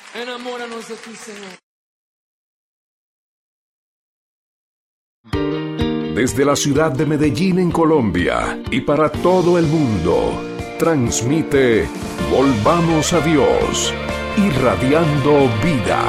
Enamóranos de ti, Señor. Desde la ciudad de Medellín, en Colombia, y para todo el mundo, transmite Volvamos a Dios, irradiando vida.